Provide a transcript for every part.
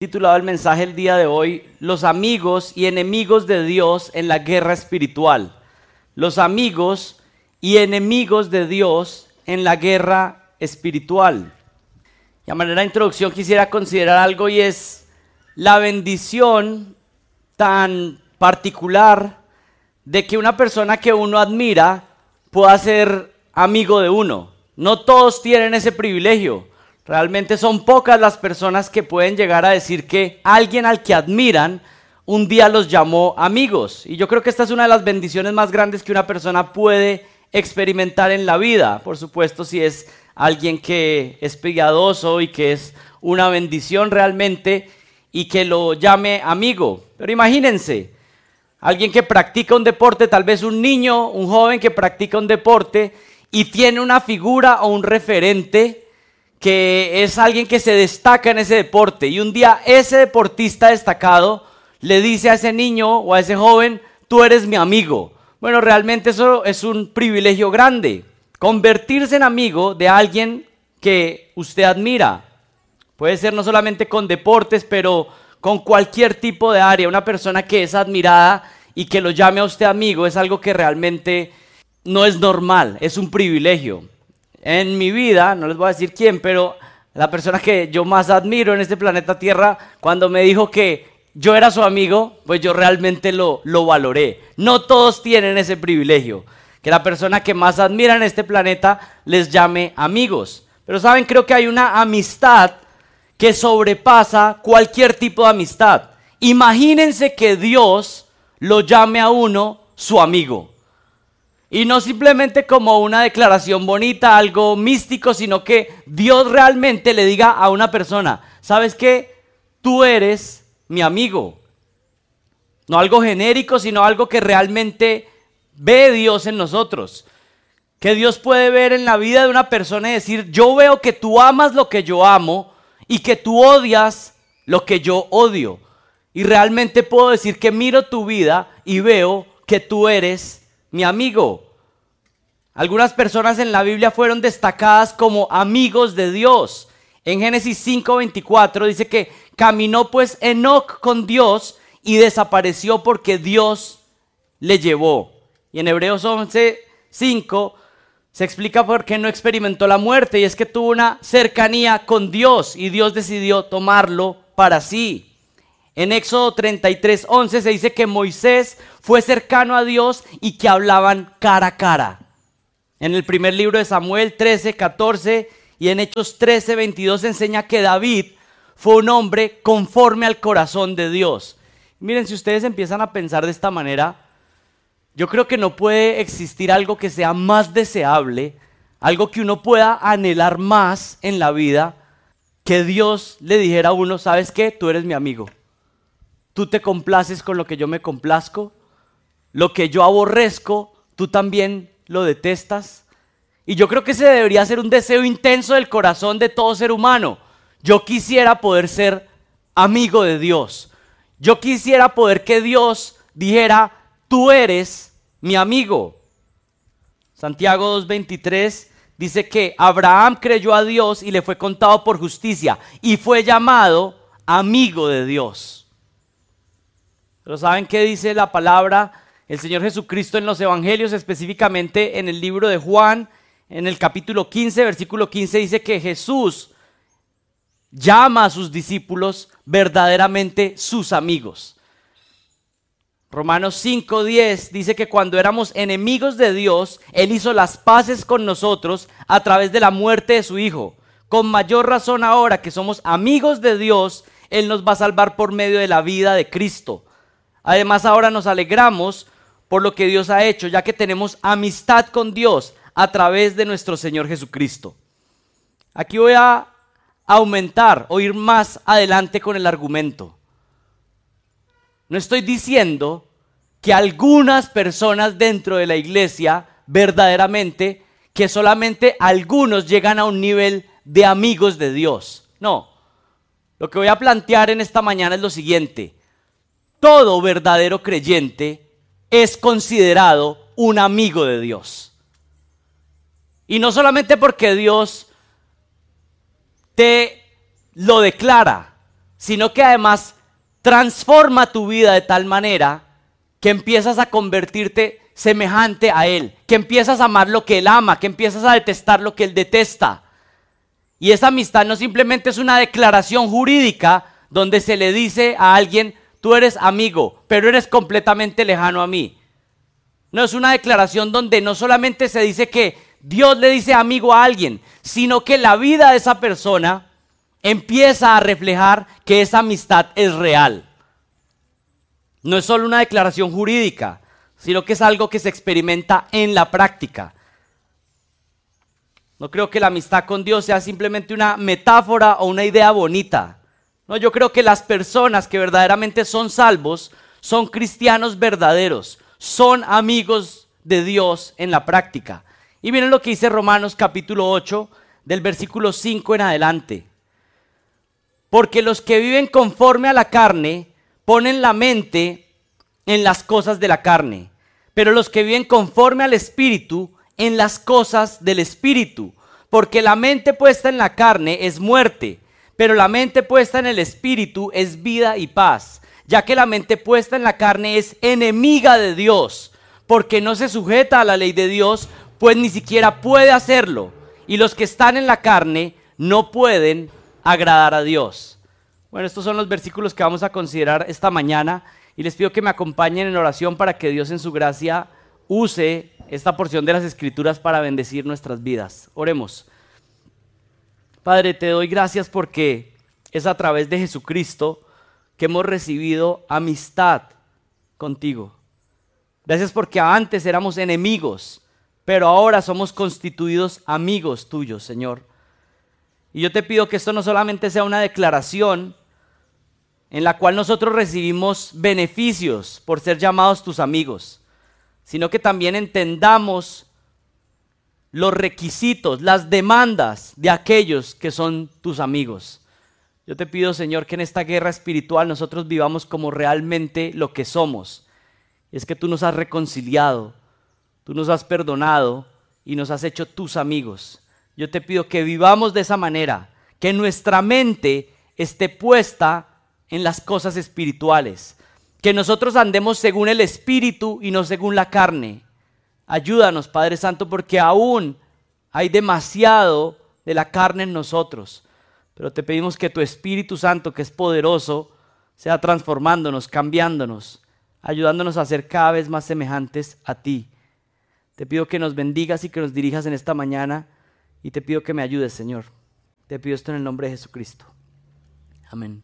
Titulado el mensaje el día de hoy, los amigos y enemigos de Dios en la guerra espiritual. Los amigos y enemigos de Dios en la guerra espiritual. Y a manera de introducción quisiera considerar algo, y es la bendición tan particular de que una persona que uno admira pueda ser amigo de uno. No todos tienen ese privilegio. Realmente son pocas las personas que pueden llegar a decir que alguien al que admiran un día los llamó amigos. Y yo creo que esta es una de las bendiciones más grandes que una persona puede experimentar en la vida. Por supuesto, si es alguien que es piadoso y que es una bendición realmente y que lo llame amigo. Pero imagínense, alguien que practica un deporte, tal vez un niño, un joven que practica un deporte y tiene una figura o un referente que es alguien que se destaca en ese deporte, y un día ese deportista destacado le dice a ese niño o a ese joven: tú eres mi amigo. Bueno, realmente eso es un privilegio grande, convertirse en amigo de alguien que usted admira. Puede ser no solamente con deportes, pero con cualquier tipo de área. Una persona que es admirada y que lo llame a usted amigo es algo que realmente no es normal, es un privilegio. En mi vida, no les voy a decir quién, pero la persona que yo más admiro en este planeta Tierra, cuando me dijo que yo era su amigo, pues yo realmente lo valoré. No todos tienen ese privilegio, que la persona que más admira en este planeta les llame amigos. Pero saben, creo que hay una amistad que sobrepasa cualquier tipo de amistad. Imagínense que Dios lo llame a uno su amigo. Y no simplemente como una declaración bonita, algo místico, sino que Dios realmente le diga a una persona: ¿sabes qué? Tú eres mi amigo. No algo genérico, sino algo que realmente ve Dios en nosotros. Que Dios puede ver en la vida de una persona y decir: yo veo que tú amas lo que yo amo y que tú odias lo que yo odio. Y realmente puedo decir que miro tu vida y veo que tú eres mi amigo. Algunas personas en la Biblia fueron destacadas como amigos de Dios. En Génesis 5:24 dice que caminó pues Enoc con Dios y desapareció porque Dios le llevó. Y en Hebreos 11:5 se explica por qué no experimentó la muerte, y es que tuvo una cercanía con Dios y Dios decidió tomarlo para sí. En Éxodo 33:11 se dice que Moisés fue cercano a Dios y que hablaban cara a cara. En el primer libro de Samuel 13:14 y en Hechos 13:22 enseña que David fue un hombre conforme al corazón de Dios. Miren, si ustedes empiezan a pensar de esta manera, yo creo que no puede existir algo que sea más deseable, algo que uno pueda anhelar más en la vida, que Dios le dijera a uno: ¿sabes qué? Tú eres mi amigo. Tú te complaces con lo que yo me complazco. Lo que yo aborrezco, tú también lo detestas. Y yo creo que ese debería ser un deseo intenso del corazón de todo ser humano. Yo quisiera poder ser amigo de Dios. Yo quisiera poder que Dios dijera: tú eres mi amigo. Santiago 2:23 dice que Abraham creyó a Dios y le fue contado por justicia y fue llamado amigo de Dios. Pero ¿saben qué dice la palabra? El Señor Jesucristo en los evangelios, específicamente en el libro de Juan, en el capítulo 15, versículo 15, dice que Jesús llama a sus discípulos verdaderamente sus amigos. Romanos 5:10 dice que cuando éramos enemigos de Dios, Él hizo las paces con nosotros a través de la muerte de su Hijo. Con mayor razón ahora que somos amigos de Dios, Él nos va a salvar por medio de la vida de Cristo. Además, ahora nos alegramos por lo que Dios ha hecho, ya que tenemos amistad con Dios a través de nuestro Señor Jesucristo. Aquí voy a aumentar o ir más adelante con el argumento. No estoy diciendo que algunas personas dentro de la iglesia, verdaderamente, que solamente algunos llegan a un nivel de amigos de Dios. No. Lo que voy a plantear en esta mañana es lo siguiente: todo verdadero creyente es considerado un amigo de Dios. Y no solamente porque Dios te lo declara, sino que además transforma tu vida de tal manera que empiezas a convertirte semejante a Él, que empiezas a amar lo que Él ama, que empiezas a detestar lo que Él detesta. Y esa amistad no simplemente es una declaración jurídica donde se le dice a alguien, tú eres amigo, pero eres completamente lejano a mí. No, es una declaración donde no solamente se dice que Dios le dice amigo a alguien, sino que la vida de esa persona empieza a reflejar que esa amistad es real. No es solo una declaración jurídica, sino que es algo que se experimenta en la práctica. No creo que la amistad con Dios sea simplemente una metáfora o una idea bonita. No, yo creo que las personas que verdaderamente son salvos son cristianos verdaderos, son amigos de Dios en la práctica. Y miren lo que dice Romanos capítulo 8, del versículo 5 en adelante. Porque los que viven conforme a la carne ponen la mente en las cosas de la carne, pero los que viven conforme al Espíritu en las cosas del Espíritu. Porque la mente puesta en la carne es muerte, pero la mente puesta en el Espíritu es vida y paz, ya que la mente puesta en la carne es enemiga de Dios, porque no se sujeta a la ley de Dios, pues ni siquiera puede hacerlo, y los que están en la carne no pueden agradar a Dios. Bueno, estos son los versículos que vamos a considerar esta mañana, y les pido que me acompañen en oración para que Dios en su gracia use esta porción de las Escrituras para bendecir nuestras vidas. Oremos. Padre, te doy gracias porque es a través de Jesucristo que hemos recibido amistad contigo. Gracias porque antes éramos enemigos, pero ahora somos constituidos amigos tuyos, Señor. Y yo te pido que esto no solamente sea una declaración en la cual nosotros recibimos beneficios por ser llamados tus amigos, sino que también entendamos los requisitos, las demandas de aquellos que son tus amigos. Yo te pido, Señor, que en esta guerra espiritual nosotros vivamos como realmente lo que somos. Es que tú nos has reconciliado, tú nos has perdonado y nos has hecho tus amigos. Yo te pido que vivamos de esa manera, que nuestra mente esté puesta en las cosas espirituales, que nosotros andemos según el Espíritu y no según la carne. Ayúdanos, Padre Santo, porque aún hay demasiado de la carne en nosotros. Pero te pedimos que tu Espíritu Santo, que es poderoso, sea transformándonos, cambiándonos, ayudándonos a ser cada vez más semejantes a ti. Te pido que nos bendigas y que nos dirijas en esta mañana y te pido que me ayudes, Señor. Te pido esto en el nombre de Jesucristo. Amén.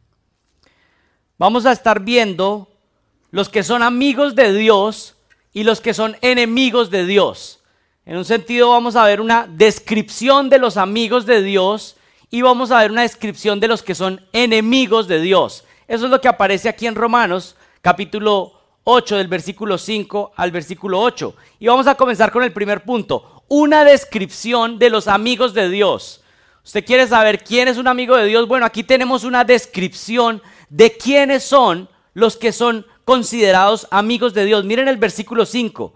Vamos a estar viendo los que son amigos de Dios y los que son enemigos de Dios. En un sentido vamos a ver una descripción de los amigos de Dios y vamos a ver una descripción de los que son enemigos de Dios. Eso es lo que aparece aquí en Romanos capítulo 8 del versículo 5 al versículo 8. Y vamos a comenzar con el primer punto, una descripción de los amigos de Dios. ¿Usted quiere saber quién es un amigo de Dios? Bueno, aquí tenemos una descripción de quiénes son los que son considerados amigos de Dios. Miren el versículo 5.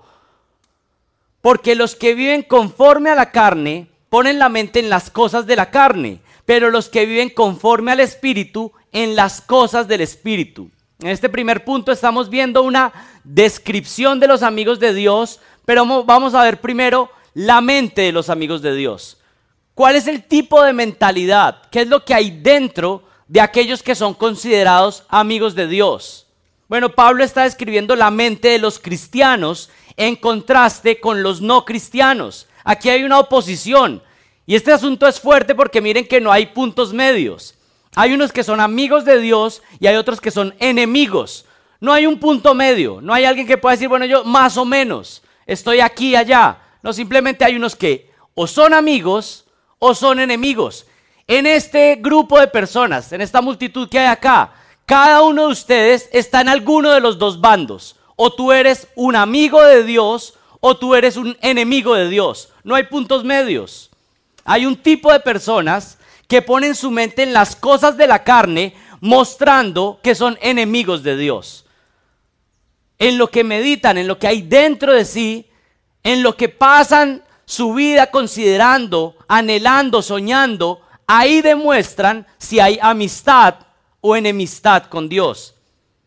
Porque los que viven conforme a la carne ponen la mente en las cosas de la carne, pero los que viven conforme al Espíritu en las cosas del Espíritu. En este primer punto estamos viendo una descripción de los amigos de Dios, pero vamos a ver primero la mente de los amigos de Dios. ¿Cuál es el tipo de mentalidad? ¿Qué es lo que hay dentro de aquellos que son considerados amigos de Dios? Bueno, Pablo está describiendo la mente de los cristianos en contraste con los no cristianos. Aquí hay una oposición y este asunto es fuerte porque miren que no hay puntos medios. Hay unos que son amigos de Dios y hay otros que son enemigos. No hay un punto medio, no hay alguien que pueda decir, bueno, yo más o menos estoy aquí y allá. No, simplemente hay unos que o son amigos o son enemigos. En este grupo de personas, en esta multitud que hay acá, cada uno de ustedes está en alguno de los dos bandos. O tú eres un amigo de Dios o tú eres un enemigo de Dios. No hay puntos medios. Hay un tipo de personas que ponen su mente en las cosas de la carne, mostrando que son enemigos de Dios. En lo que meditan, en lo que hay dentro de sí, en lo que pasan su vida considerando, anhelando, soñando, ahí demuestran si hay amistad o enemistad con Dios.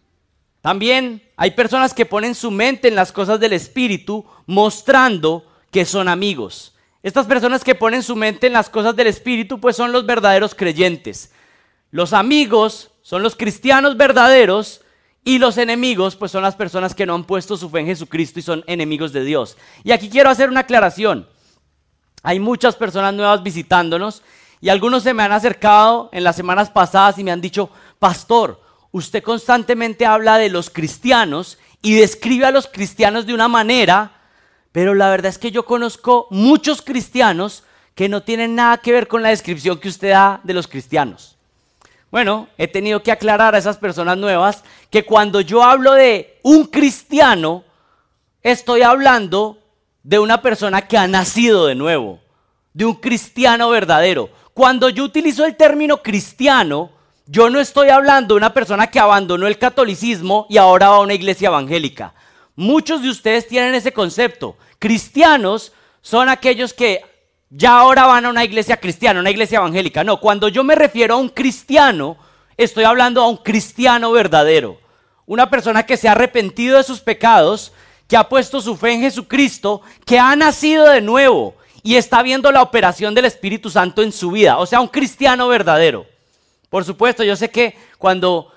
También hay personas que ponen su mente en las cosas del Espíritu, mostrando que son amigos. Estas personas que ponen su mente en las cosas del Espíritu, pues son los verdaderos creyentes. Los amigos son los cristianos verdaderos y los enemigos, pues son las personas que no han puesto su fe en Jesucristo y son enemigos de Dios. Y aquí quiero hacer una aclaración. Hay muchas personas nuevas visitándonos y algunos se me han acercado en las semanas pasadas y me han dicho: pastor, usted constantemente habla de los cristianos y describe a los cristianos de una manera, pero la verdad es que yo conozco muchos cristianos que no tienen nada que ver con la descripción que usted da de los cristianos. Bueno, he tenido que aclarar a esas personas nuevas que cuando yo hablo de un cristiano, estoy hablando de una persona que ha nacido de nuevo, de un cristiano verdadero. Cuando yo utilizo el término cristiano, yo no estoy hablando de una persona que abandonó el catolicismo y ahora va a una iglesia evangélica. Muchos de ustedes tienen ese concepto. Cristianos son aquellos que ya ahora van a una iglesia cristiana, una iglesia evangélica. No, cuando yo me refiero a un cristiano, estoy hablando a un cristiano verdadero. Una persona que se ha arrepentido de sus pecados, que ha puesto su fe en Jesucristo, que ha nacido de nuevo y está viendo la operación del Espíritu Santo en su vida. O sea, un cristiano verdadero. Por supuesto, yo sé que cuando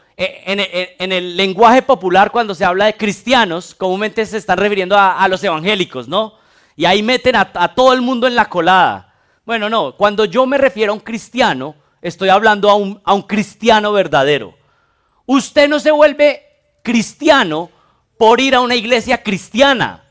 en el lenguaje popular, cuando se habla de cristianos, comúnmente se están refiriendo a los evangélicos, ¿no? Y ahí meten a todo el mundo en la colada. Bueno, no, cuando yo me refiero a un cristiano, estoy hablando a un cristiano verdadero. Usted no se vuelve cristiano por ir a una iglesia cristiana.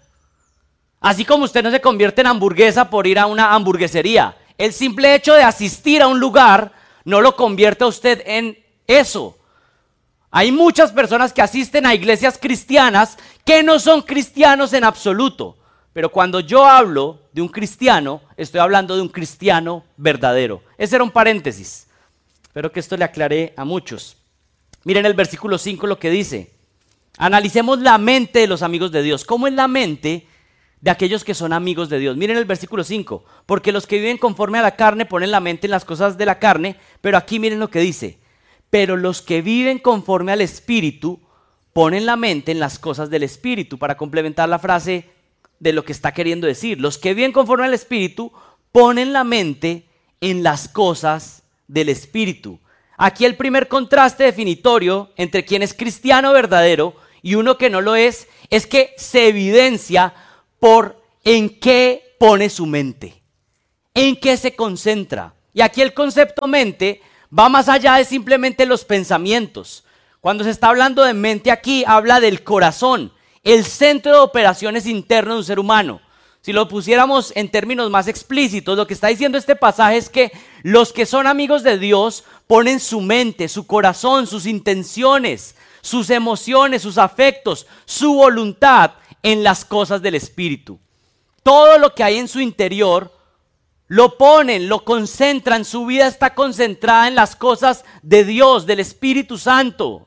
Así como usted no se convierte en hamburguesa por ir a una hamburguesería. El simple hecho de asistir a un lugar no lo convierte a usted en eso. Hay muchas personas que asisten a iglesias cristianas que no son cristianos en absoluto. Pero cuando yo hablo de un cristiano, estoy hablando de un cristiano verdadero. Ese era un paréntesis. Espero que esto le aclare a muchos. Miren el versículo 5 lo que dice. Analicemos la mente de los amigos de Dios. ¿Cómo es la mente de aquellos que son amigos de Dios? Miren el versículo 5. Porque los que viven conforme a la carne ponen la mente en las cosas de la carne. Pero aquí miren lo que dice. Pero los que viven conforme al Espíritu ponen la mente en las cosas del Espíritu. Para complementar la frase de lo que está queriendo decir. Los que viven conforme al Espíritu ponen la mente en las cosas del Espíritu. Aquí el primer contraste definitorio entre quien es cristiano verdadero y uno que no lo es que se evidencia por en qué pone su mente, en qué se concentra. Y aquí el concepto mente va más allá de simplemente los pensamientos. Cuando se está hablando de mente aquí, habla del corazón, el centro de operaciones interno de un ser humano. Si lo pusiéramos en términos más explícitos, lo que está diciendo este pasaje es que los que son amigos de Dios ponen su mente, su corazón, sus intenciones, sus emociones, sus afectos, su voluntad en las cosas del Espíritu. Todo lo que hay en su interior lo ponen, lo concentran, su vida está concentrada en las cosas de Dios, del Espíritu Santo.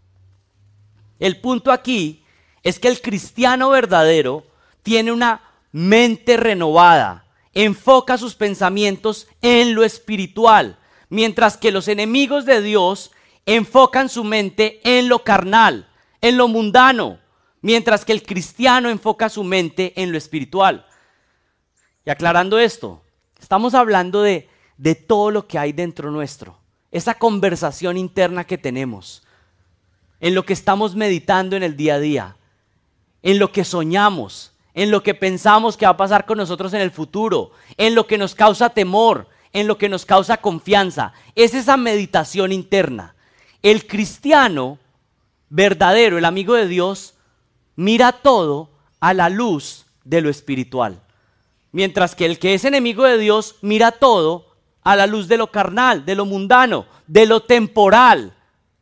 El punto aquí es que el cristiano verdadero tiene una mente renovada, enfoca sus pensamientos en lo espiritual, mientras que los enemigos de Dios enfocan su mente en lo carnal, en lo mundano, mientras que el cristiano enfoca su mente en lo espiritual. Y aclarando esto, estamos hablando de todo lo que hay dentro nuestro, esa conversación interna que tenemos, en lo que estamos meditando en el día a día, en lo que soñamos, en lo que pensamos que va a pasar con nosotros en el futuro, en lo que nos causa temor, en lo que nos causa confianza. Es esa meditación interna. El cristiano verdadero, el amigo de Dios, mira todo a la luz de lo espiritual. Mientras que el que es enemigo de Dios mira todo a la luz de lo carnal, de lo mundano, de lo temporal.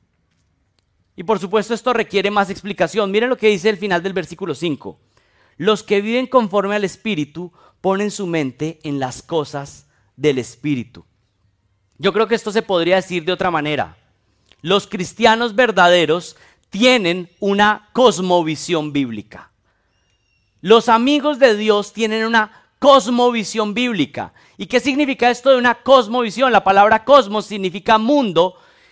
Y por supuesto esto requiere más explicación. Miren lo que dice el final del versículo 5. Los que viven conforme al Espíritu ponen su mente en las cosas del Espíritu. Yo creo que esto se podría decir de otra manera. Los cristianos verdaderos tienen una cosmovisión bíblica. Los amigos de Dios tienen una cosmovisión bíblica. ¿Y qué significa esto de una cosmovisión? La palabra cosmos significa mundo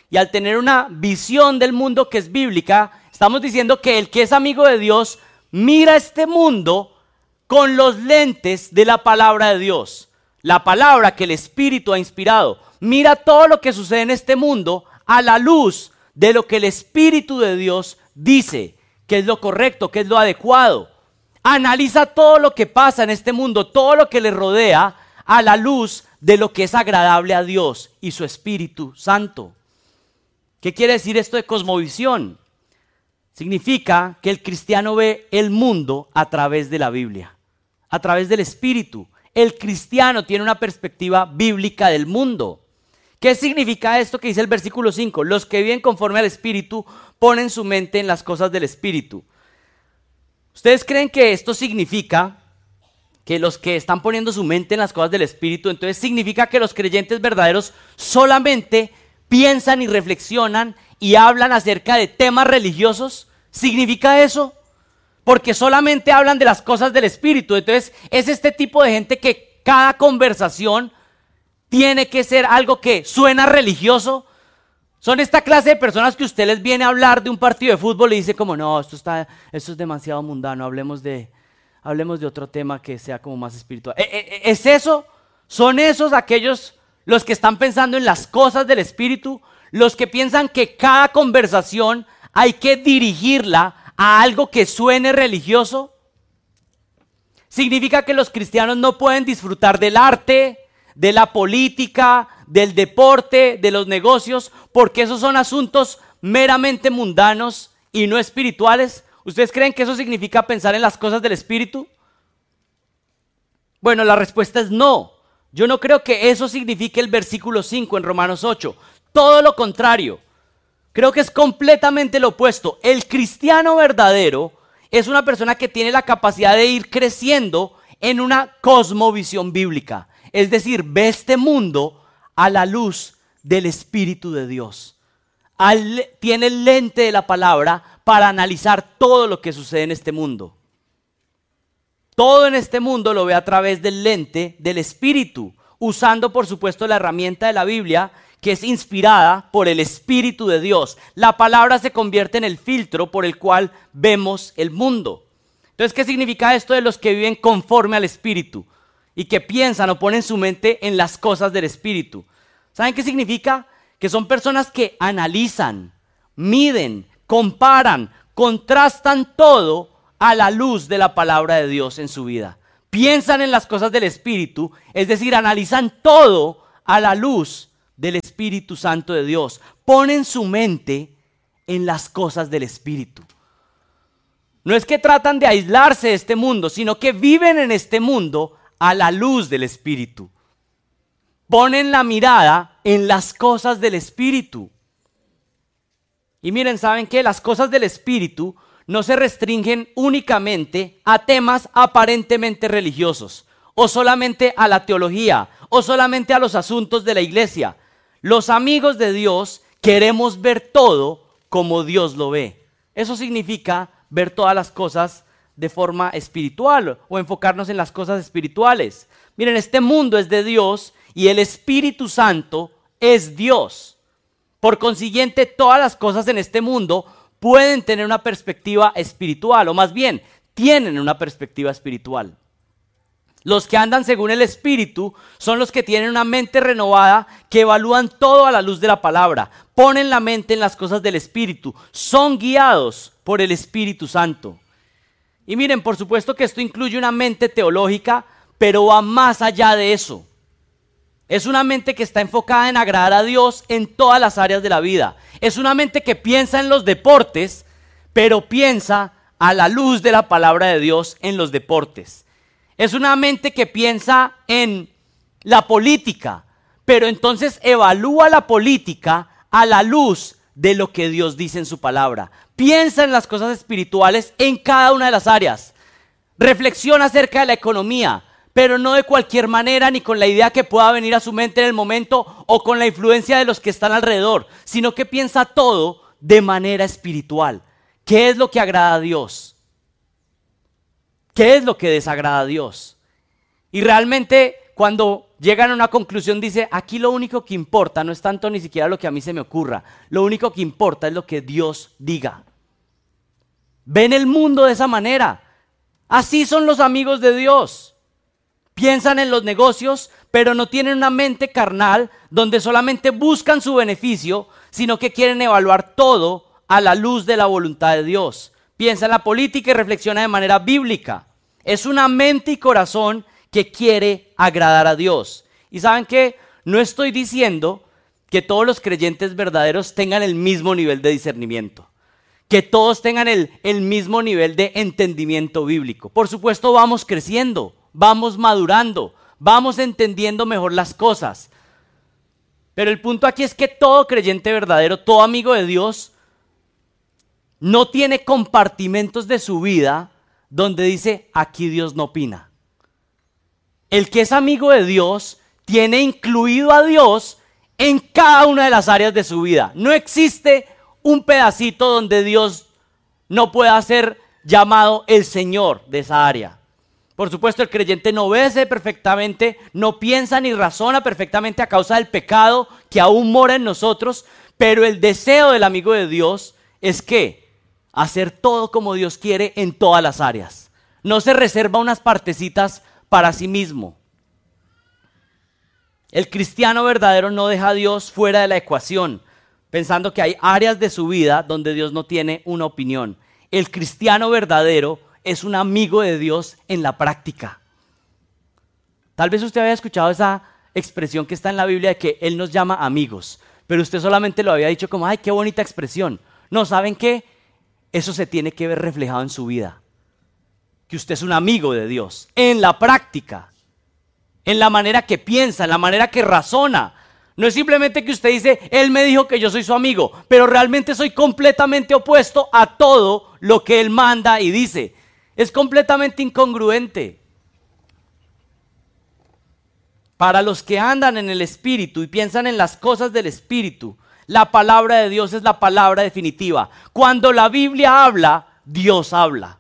y al tener una visión del mundo que es bíblica, estamos diciendo que el que es amigo de Dios mira este mundo con los lentes de la palabra de Dios. La palabra que el Espíritu ha inspirado. Mira todo lo que sucede en este mundo a la luz de lo que el Espíritu de Dios dice, que es lo correcto, que es lo adecuado. Analiza todo lo que pasa en este mundo, todo lo que le rodea a la luz de lo que es agradable a Dios y su Espíritu Santo. ¿Qué quiere decir esto de cosmovisión? Significa que el cristiano ve el mundo a través de la Biblia, a través del Espíritu. El cristiano tiene una perspectiva bíblica del mundo. ¿Qué significa esto que dice el versículo 5? Los que viven conforme al Espíritu ponen su mente en las cosas del Espíritu. ¿Ustedes creen que esto significa que los que están poniendo su mente en las cosas del Espíritu, entonces significa que los creyentes verdaderos solamente piensan y reflexionan y hablan acerca de temas religiosos? ¿Significa eso? Porque solamente hablan de las cosas del Espíritu. Entonces es este tipo de gente que cada conversación tiene que ser algo que suena religioso. Son esta clase de personas que usted les viene a hablar de un partido de fútbol y dice como no, esto es demasiado mundano, hablemos de otro tema que sea como más espiritual. ¿Es eso? ¿Son esos aquellos los que están pensando en las cosas del Espíritu? Los que piensan que cada conversación hay que dirigirla a algo que suene religioso. Significa que los cristianos no pueden disfrutar del arte, de la política, del deporte, de los negocios, porque esos son asuntos meramente mundanos y no espirituales. ¿Ustedes creen que eso significa pensar en las cosas del Espíritu? Bueno, la respuesta es no. Yo no creo que eso signifique el versículo 5 en Romanos 8. Todo lo contrario. Creo que es completamente lo opuesto. El cristiano verdadero es una persona que tiene la capacidad de ir creciendo en una cosmovisión bíblica. Es decir, ve este mundo a la luz del Espíritu de Dios. Tiene el lente de la palabra para analizar todo lo que sucede en este mundo. Todo en este mundo lo ve a través del lente del Espíritu, usando por supuesto la herramienta de la Biblia, que es inspirada por el Espíritu de Dios. La palabra se convierte en el filtro por el cual vemos el mundo. Entonces, ¿qué significa esto de los que viven conforme al Espíritu? Y que piensan o ponen su mente en las cosas del Espíritu. ¿Saben qué significa? Que son personas que analizan, miden, comparan, contrastan todo a la luz de la palabra de Dios en su vida. Piensan en las cosas del Espíritu, es decir, analizan todo a la luz del Espíritu Santo de Dios. Ponen su mente en las cosas del Espíritu. No es que tratan de aislarse de este mundo, sino que viven en este mundo a la luz del Espíritu. Ponen la mirada en las cosas del Espíritu. Y miren, ¿saben qué? Las cosas del Espíritu no se restringen únicamente a temas aparentemente religiosos, o solamente a la teología, o solamente a los asuntos de la iglesia. Los amigos de Dios queremos ver todo como Dios lo ve. Eso significa ver todas las cosas de forma espiritual o enfocarnos en las cosas espirituales. Miren, este mundo es de Dios y el Espíritu Santo es Dios. Por consiguiente, todas las cosas en este mundo pueden tener una perspectiva espiritual, o más bien, tienen una perspectiva espiritual. Los que andan según el Espíritu son los que tienen una mente renovada, que evalúan todo a la luz de la palabra, ponen la mente en las cosas del Espíritu, son guiados por el Espíritu Santo. Y miren, por supuesto que esto incluye una mente teológica, pero va más allá de eso. Es una mente que está enfocada en agradar a Dios en todas las áreas de la vida. Es una mente que piensa en los deportes, pero piensa a la luz de la palabra de Dios en los deportes. Es una mente que piensa en la política, pero entonces evalúa la política a la luz de lo que Dios dice en su palabra. Piensa en las cosas espirituales en cada una de las áreas. Reflexiona acerca de la economía, pero no de cualquier manera ni con la idea que pueda venir a su mente en el momento o con la influencia de los que están alrededor, sino que piensa todo de manera espiritual. ¿Qué es lo que agrada a Dios? ¿Qué es lo que desagrada a Dios? Y realmente cuando llegan a una conclusión dice, aquí lo único que importa no es tanto ni siquiera lo que a mí se me ocurra, lo único que importa es lo que Dios diga. Ven el mundo de esa manera. Así son los amigos de Dios. Piensan en los negocios, pero no tienen una mente carnal donde solamente buscan su beneficio, sino que quieren evaluar todo a la luz de la voluntad de Dios. Piensa en la política y reflexiona de manera bíblica. Es una mente y corazón que quiere agradar a Dios. Y ¿saben qué? No estoy diciendo que todos los creyentes verdaderos tengan el mismo nivel de discernimiento, que todos tengan el mismo nivel de entendimiento bíblico. Por supuesto, vamos creciendo, vamos madurando, vamos entendiendo mejor las cosas. Pero el punto aquí es que todo creyente verdadero, todo amigo de Dios, no tiene compartimentos de su vida donde dice, aquí Dios no opina. El que es amigo de Dios tiene incluido a Dios en cada una de las áreas de su vida. No existe un pedacito donde Dios no pueda ser llamado el Señor de esa área. Por supuesto, el creyente no obedece perfectamente, no piensa ni razona perfectamente a causa del pecado que aún mora en nosotros, pero el deseo del amigo de Dios es que hacer todo como Dios quiere en todas las áreas. No se reserva unas partecitas para sí mismo. El cristiano verdadero no deja a Dios fuera de la ecuación, pensando que hay áreas de su vida donde Dios no tiene una opinión. El cristiano verdadero es un amigo de Dios en la práctica. Tal vez usted había escuchado esa expresión que está en la Biblia de que Él nos llama amigos, pero usted solamente lo había dicho como, ¡ay, qué bonita expresión! No, ¿saben qué? Eso se tiene que ver reflejado en su vida. Que usted es un amigo de Dios, en la práctica, en la manera que piensa, en la manera que razona. No es simplemente que usted dice, Él me dijo que yo soy su amigo, pero realmente soy completamente opuesto a todo lo que Él manda y dice. Es completamente incongruente. Para los que andan en el Espíritu y piensan en las cosas del Espíritu, la palabra de Dios es la palabra definitiva. Cuando la Biblia habla, Dios habla.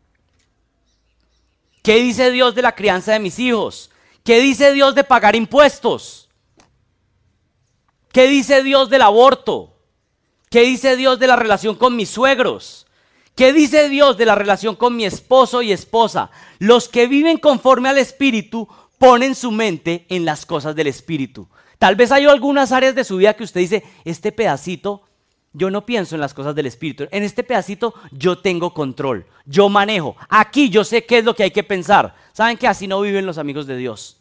¿Qué dice Dios de la crianza de mis hijos? ¿Qué dice Dios de pagar impuestos? ¿Qué dice Dios del aborto? ¿Qué dice Dios de la relación con mis suegros? ¿Qué dice Dios de la relación con mi esposo y esposa? Los que viven conforme al Espíritu ponen su mente en las cosas del Espíritu. Tal vez hay algunas áreas de su vida que usted dice, este pedacito, yo no pienso en las cosas del Espíritu. En este pedacito yo tengo control, yo manejo. Aquí yo sé qué es lo que hay que pensar. ¿Saben que así no viven los amigos de Dios?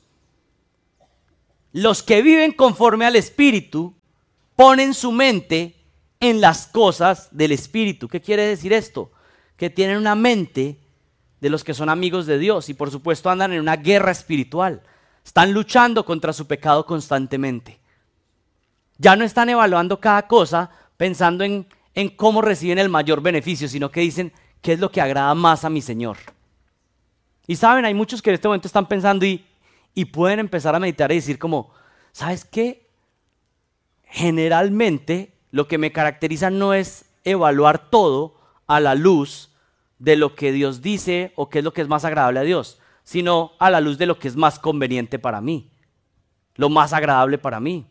Los que viven conforme al Espíritu ponen su mente en las cosas del Espíritu. ¿Qué quiere decir esto? Que tienen una mente de los que son amigos de Dios y por supuesto andan en una guerra espiritual. Están luchando contra su pecado constantemente. Ya no están evaluando cada cosa pensando en cómo reciben el mayor beneficio, sino que dicen, ¿qué es lo que agrada más a mi Señor? Y saben, hay muchos que en este momento están pensando y pueden empezar a meditar y decir como, ¿sabes qué? Generalmente lo que me caracteriza no es evaluar todo a la luz de lo que Dios dice o qué es lo que es más agradable a Dios, sino a la luz de lo que es más conveniente para mí, lo más agradable para mí.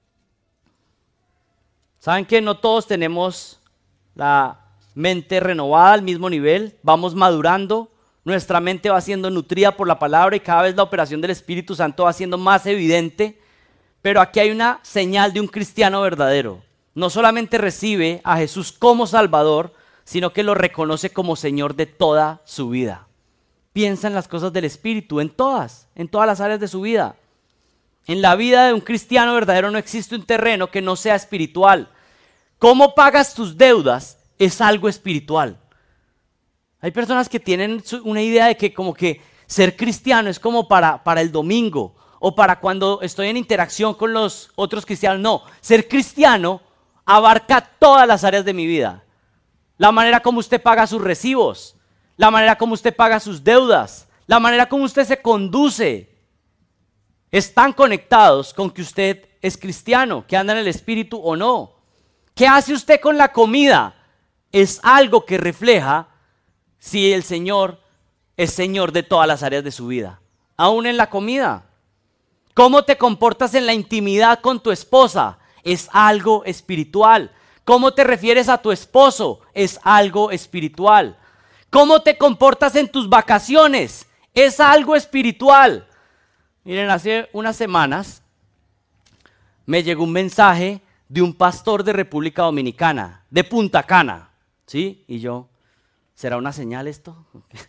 ¿Saben que no todos tenemos la mente renovada al mismo nivel? Vamos madurando, nuestra mente va siendo nutrida por la palabra y cada vez la operación del Espíritu Santo va siendo más evidente. Pero aquí hay una señal de un cristiano verdadero. No solamente recibe a Jesús como Salvador, sino que lo reconoce como Señor de toda su vida. Piensa en las cosas del Espíritu, en todas las áreas de su vida. En la vida de un cristiano verdadero no existe un terreno que no sea espiritual. Cómo pagas tus deudas es algo espiritual. Hay personas que tienen una idea de que como que ser cristiano es como para el domingo o para cuando estoy en interacción con los otros cristianos. No, ser cristiano abarca todas las áreas de mi vida. La manera como usted paga sus recibos, la manera como usted paga sus deudas, la manera como usted se conduce. Están conectados con que usted es cristiano, que anda en el Espíritu o no. ¿Qué hace usted con la comida? Es algo que refleja si el Señor es Señor de todas las áreas de su vida, aún en la comida. Cómo te comportas en la intimidad con tu esposa es algo espiritual. Cómo te refieres a tu esposo es algo espiritual. Cómo te comportas en tus vacaciones es algo espiritual. Miren, hace unas semanas me llegó un mensaje de un pastor de República Dominicana, de Punta Cana, ¿sí? Y yo, ¿será una señal esto?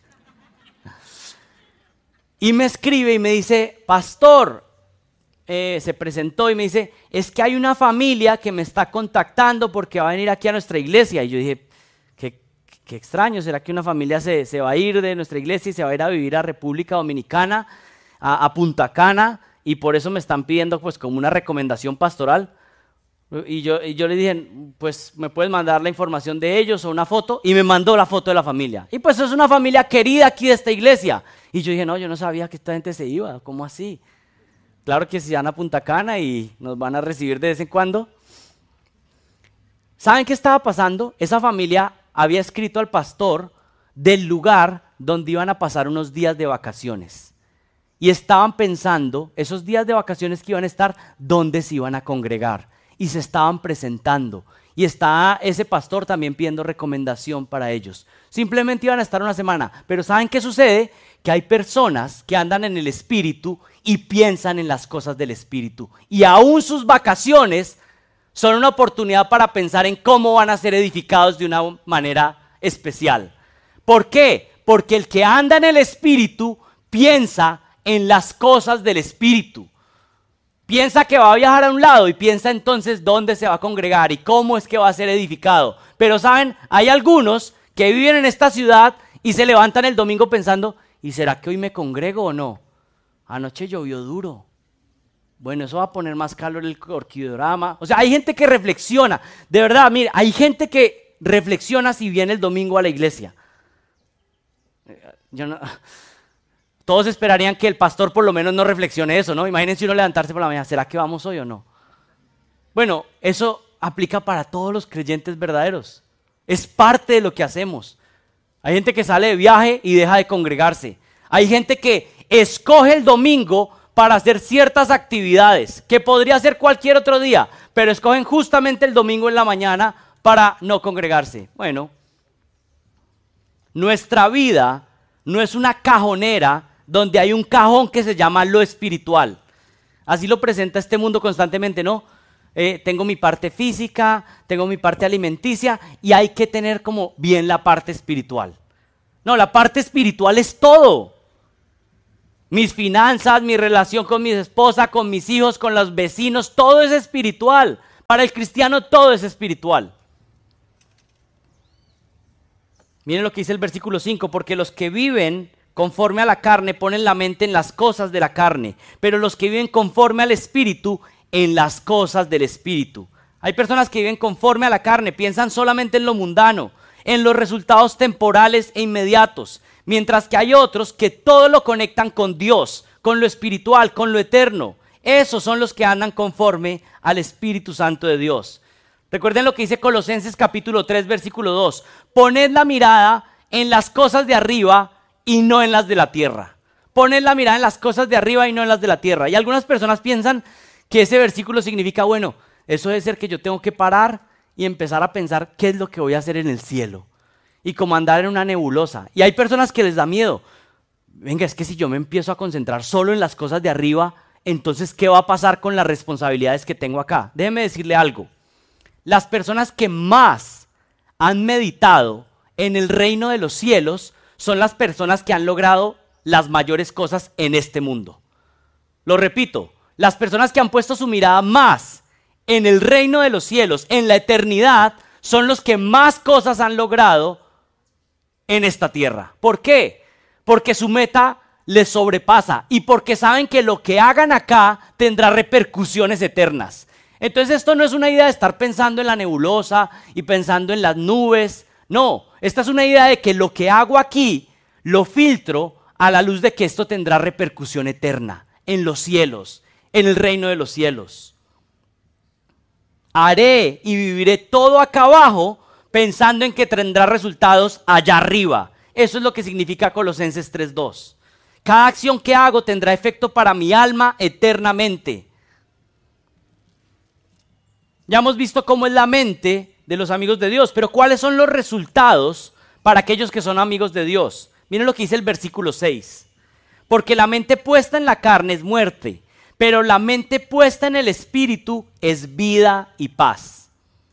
Y me escribe y me dice, pastor, se presentó y me dice, es que hay una familia que me está contactando porque va a venir aquí a nuestra iglesia. Y yo dije, qué extraño, ¿será que una familia se va a ir de nuestra iglesia y se va a ir a vivir a República Dominicana, a Punta Cana? Y por eso me están pidiendo pues como una recomendación pastoral. Y yo le dije, pues me puedes mandar la información de ellos o una foto. Y me mandó la foto de la familia. Y pues es una familia querida aquí de esta iglesia. Y yo dije, no, yo no sabía que esta gente se iba, ¿cómo así? Claro que si van a Punta Cana y nos van a recibir de vez en cuando. ¿Saben qué estaba pasando? Esa familia había escrito al pastor del lugar donde iban a pasar unos días de vacaciones. Y estaban pensando, esos días de vacaciones que iban a estar, dónde se iban a congregar. Y se estaban presentando. Y estaba ese pastor también pidiendo recomendación para ellos. Simplemente iban a estar una semana. Pero ¿saben qué sucede? Que hay personas que andan en el espíritu y piensan en las cosas del espíritu. Y aún sus vacaciones son una oportunidad para pensar en cómo van a ser edificados de una manera especial. ¿Por qué? Porque el que anda en el espíritu piensa en las cosas del espíritu. Piensa que va a viajar a un lado y piensa entonces dónde se va a congregar y cómo es que va a ser edificado. Pero saben, hay algunos que viven en esta ciudad y se levantan el domingo pensando, ¿y será que hoy me congrego o no? Anoche llovió duro. Bueno, eso va a poner más calor el orquidiorama. O sea, hay gente que reflexiona. De verdad, mire, hay gente que reflexiona si viene el domingo a la iglesia. Yo no... Todos esperarían que el pastor por lo menos no reflexione eso, ¿no? Imagínense uno levantarse por la mañana, ¿será que vamos hoy o no? Bueno, eso aplica para todos los creyentes verdaderos. Es parte de lo que hacemos. Hay gente que sale de viaje y deja de congregarse. Hay gente que escoge el domingo para hacer ciertas actividades, que podría hacer cualquier otro día, pero escogen justamente el domingo en la mañana para no congregarse. Bueno, nuestra vida no es una cajonera donde hay un cajón que se llama lo espiritual. Así lo presenta este mundo constantemente, ¿no? Tengo mi parte física, tengo mi parte alimenticia y hay que tener como bien la parte espiritual. No, la parte espiritual es todo. Mis finanzas, mi relación con mi esposa, con mis hijos, con los vecinos, todo es espiritual. Para el cristiano todo es espiritual. Miren lo que dice el versículo 5, porque los que viven conforme a la carne ponen la mente en las cosas de la carne, pero los que viven conforme al espíritu, en las cosas del espíritu. Hay personas que viven conforme a la carne, piensan solamente en lo mundano, en los resultados temporales e inmediatos, mientras que hay otros que todo lo conectan con Dios, con lo espiritual, con lo eterno. Esos son los que andan conforme al Espíritu Santo de Dios. Recuerden lo que dice Colosenses capítulo 3, versículo 2. Poned la mirada en las cosas de arriba y no en las de la tierra. Poned la mirada en las cosas de arriba y no en las de la tierra. Y algunas personas piensan que ese versículo significa, bueno, eso debe ser que yo tengo que parar y empezar a pensar qué es lo que voy a hacer en el cielo. Y como andar en una nebulosa. Y hay personas que les da miedo. Venga, es que si yo me empiezo a concentrar solo en las cosas de arriba, entonces, ¿qué va a pasar con las responsabilidades que tengo acá? Déjeme decirle algo. Las personas que más han meditado en el reino de los cielos son las personas que han logrado las mayores cosas en este mundo. Lo repito, las personas que han puesto su mirada más en el reino de los cielos, en la eternidad, son los que más cosas han logrado en esta tierra. ¿Por qué? Porque su meta les sobrepasa y porque saben que lo que hagan acá tendrá repercusiones eternas. Entonces esto no es una idea de estar pensando en la nebulosa y pensando en las nubes. No, esta es una idea de que lo que hago aquí lo filtro a la luz de que esto tendrá repercusión eterna en los cielos, en el reino de los cielos. Haré y viviré todo acá abajo pensando en que tendrá resultados allá arriba. Eso es lo que significa Colosenses 3:2. Cada acción que hago tendrá efecto para mi alma eternamente. Ya hemos visto cómo es la mente de los amigos de Dios, pero ¿cuáles son los resultados para aquellos que son amigos de Dios? Miren lo que dice el versículo 6. Porque la mente puesta en la carne es muerte, pero la mente puesta en el espíritu es vida y paz.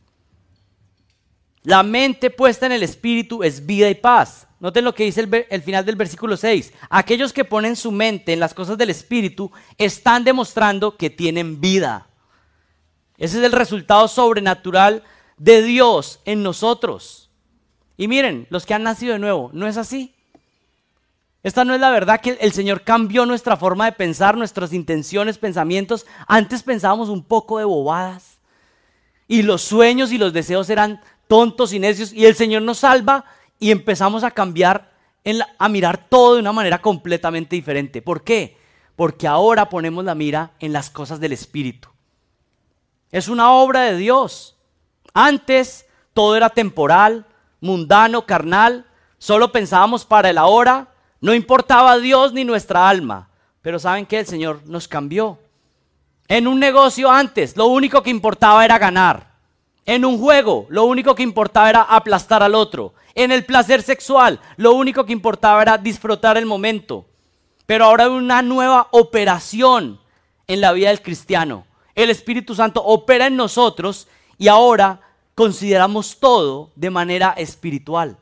La mente puesta en el espíritu es vida y paz. Noten lo que dice el final del versículo 6. Aquellos que ponen su mente en las cosas del espíritu están demostrando que tienen vida. Ese es el resultado sobrenatural de Dios en nosotros. Y miren, los que han nacido de nuevo, ¿no es así? Esta no es la verdad que el Señor cambió nuestra forma de pensar, nuestras intenciones, pensamientos. Antes pensábamos un poco de bobadas. Y los sueños y los deseos eran tontos y necios. Y el Señor nos salva y empezamos a cambiar, a mirar todo de una manera completamente diferente. ¿Por qué? Porque ahora ponemos la mira en las cosas del Espíritu. Es una obra de Dios. Antes todo era temporal, mundano, carnal. Solo pensábamos para el ahora. No importaba Dios ni nuestra alma. Pero ¿saben qué? El Señor nos cambió. En un negocio antes, lo único que importaba era ganar. En un juego, lo único que importaba era aplastar al otro. En el placer sexual, lo único que importaba era disfrutar el momento. Pero ahora hay una nueva operación en la vida del cristiano. El Espíritu Santo opera en nosotros y ahora consideramos todo de manera espiritual.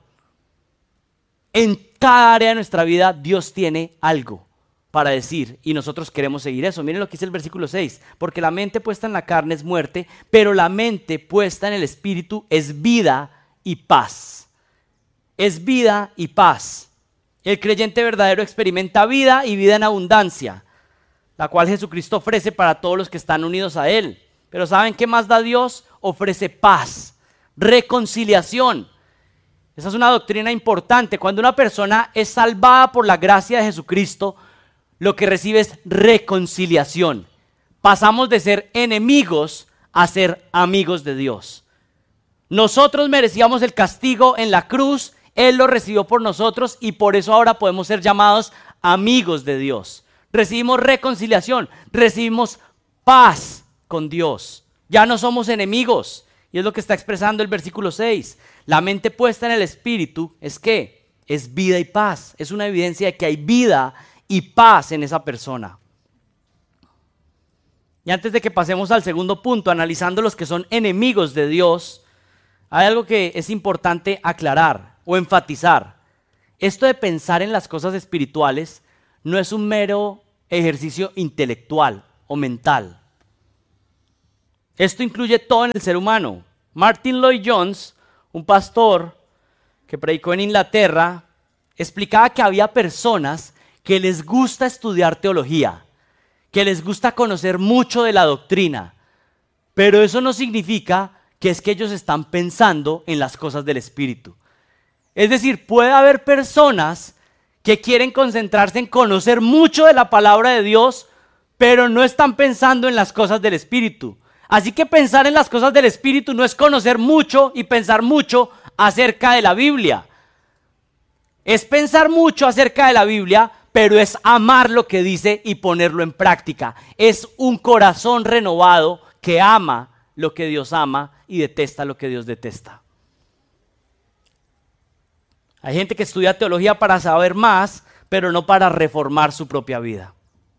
En cada área de nuestra vida Dios tiene algo para decir y nosotros queremos seguir eso. Miren lo que dice el versículo 6. Porque la mente puesta en la carne es muerte, pero la mente puesta en el Espíritu es vida y paz. Es vida y paz. El creyente verdadero experimenta vida y vida en abundancia, la cual Jesucristo ofrece para todos los que están unidos a Él. Pero ¿saben qué más da Dios? Ofrece paz, reconciliación. Esa es una doctrina importante. Cuando una persona es salvada por la gracia de Jesucristo, lo que recibe es reconciliación. Pasamos de ser enemigos a ser amigos de Dios. Nosotros merecíamos el castigo en la cruz, Él lo recibió por nosotros y por eso ahora podemos ser llamados amigos de Dios. Recibimos reconciliación, recibimos paz con Dios. Ya no somos enemigos. Y es lo que está expresando el versículo 6. La mente puesta en el Espíritu es ¿qué? Es vida y paz. Es una evidencia de que hay vida y paz en esa persona. Y antes de que pasemos al segundo punto, analizando los que son enemigos de Dios, hay algo que es importante aclarar o enfatizar. Esto de pensar en las cosas espirituales no es un mero ejercicio intelectual o mental. Esto incluye todo en el ser humano. Martin Lloyd-Jones, un pastor que predicó en Inglaterra, explicaba que había personas que les gusta estudiar teología, que les gusta conocer mucho de la doctrina, pero eso no significa que es que ellos están pensando en las cosas del Espíritu. Es decir, puede haber personas que quieren concentrarse en conocer mucho de la palabra de Dios, pero no están pensando en las cosas del Espíritu. Así que pensar en las cosas del Espíritu no es conocer mucho y pensar mucho acerca de la Biblia. Es pensar mucho acerca de la Biblia, pero es amar lo que dice y ponerlo en práctica. Es un corazón renovado que ama lo que Dios ama y detesta lo que Dios detesta. Hay gente que estudia teología para saber más, pero no para reformar su propia vida.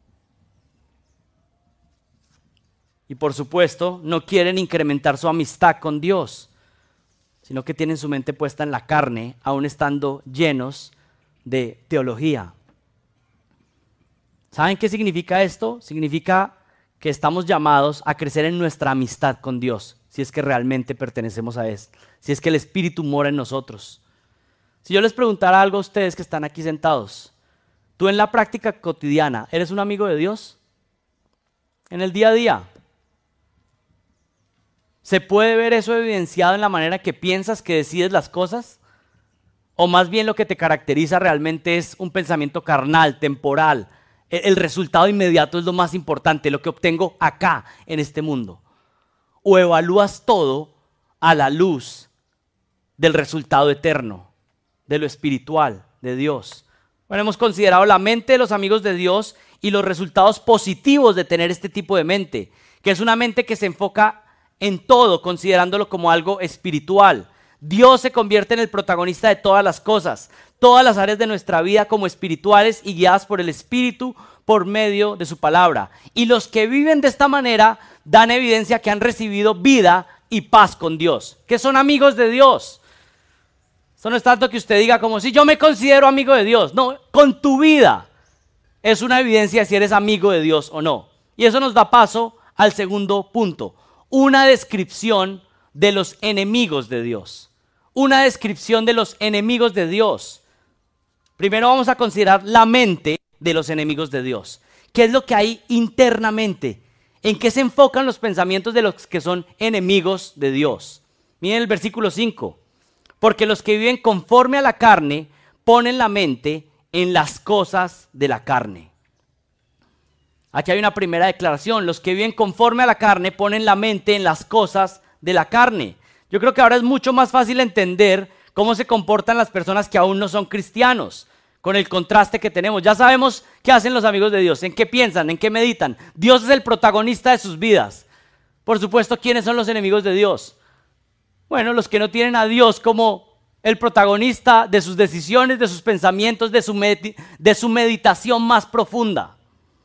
Y por supuesto, no quieren incrementar su amistad con Dios, sino que tienen su mente puesta en la carne, aún estando llenos de teología. ¿Saben qué significa esto? Significa que estamos llamados a crecer en nuestra amistad con Dios, si es que realmente pertenecemos a Él, si es que el Espíritu mora en nosotros. Si yo les preguntara algo a ustedes que están aquí sentados, ¿tú en la práctica cotidiana eres un amigo de Dios? En el día a día. ¿Se puede ver eso evidenciado en la manera que piensas, que decides las cosas? ¿O más bien lo que te caracteriza realmente es un pensamiento carnal, temporal? El resultado inmediato es lo más importante, lo que obtengo acá, en este mundo. ¿O evalúas todo a la luz del resultado eterno, de lo espiritual, de Dios? Bueno, hemos considerado la mente de los amigos de Dios y los resultados positivos de tener este tipo de mente, que es una mente que se enfoca en todo, considerándolo como algo espiritual. Dios se convierte en el protagonista de todas las cosas, todas las áreas de nuestra vida como espirituales y guiadas por el Espíritu por medio de su palabra. Y los que viven de esta manera dan evidencia que han recibido vida y paz con Dios, que son amigos de Dios. Eso no es tanto que usted diga como si yo me considero amigo de Dios. No, con tu vida es una evidencia de si eres amigo de Dios o no. Y eso nos da paso al segundo punto, una descripción de los enemigos de Dios. Una descripción de los enemigos de Dios. Primero vamos a considerar la mente de los enemigos de Dios. ¿Qué es lo que hay internamente? ¿En qué se enfocan los pensamientos de los que son enemigos de Dios? Miren el versículo 5. Porque los que viven conforme a la carne ponen la mente en las cosas de la carne. Aquí hay una primera declaración. Los que viven conforme a la carne ponen la mente en las cosas de la carne. Yo creo que ahora es mucho más fácil entender cómo se comportan las personas que aún no son cristianos, con el contraste que tenemos. Ya sabemos qué hacen los amigos de Dios, en qué piensan, en qué meditan. Dios es el protagonista de sus vidas. Por supuesto, ¿quiénes son los enemigos de Dios? Bueno, los que no tienen a Dios como el protagonista de sus decisiones, de sus pensamientos, de su meditación más profunda.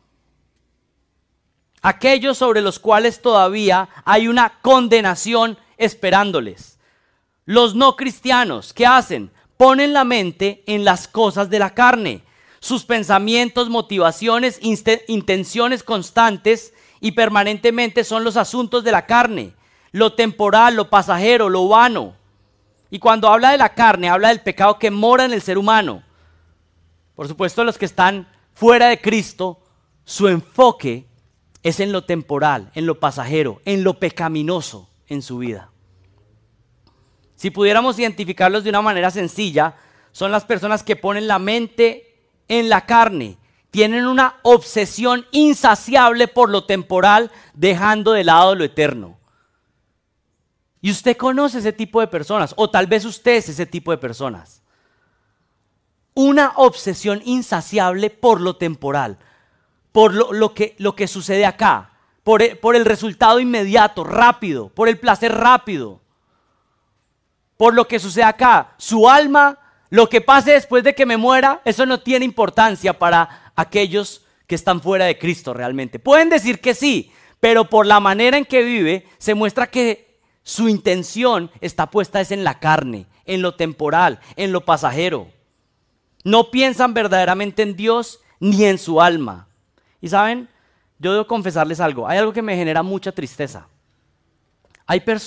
Aquellos sobre los cuales todavía hay una condenación esperándoles. Los no cristianos, ¿qué hacen? Ponen la mente en las cosas de la carne. Sus pensamientos, motivaciones, intenciones constantes y permanentemente son los asuntos de la carne. Lo temporal, lo pasajero, lo vano. Y cuando habla de la carne, habla del pecado que mora en el ser humano. Por supuesto, los que están fuera de Cristo, su enfoque es en lo temporal, en lo pasajero, en lo pecaminoso en su vida. Si pudiéramos identificarlos de una manera sencilla, son las personas que ponen la mente en la carne, tienen una obsesión insaciable por lo temporal, dejando de lado lo eterno. Y usted conoce ese tipo de personas, o tal vez usted es ese tipo de personas. Una obsesión insaciable por lo temporal, por lo que sucede acá, por el resultado inmediato, rápido, por el placer rápido, por lo que sucede acá. Su alma, lo que pase después de que me muera, eso no tiene importancia para aquellos que están fuera de Cristo realmente. Pueden decir que sí, pero por la manera en que vive, se muestra que su intención está puesta es en la carne, en lo temporal, en lo pasajero. No piensan verdaderamente en Dios ni en su alma. Y saben, yo debo confesarles algo. Hay algo que me genera mucha tristeza. Hay personas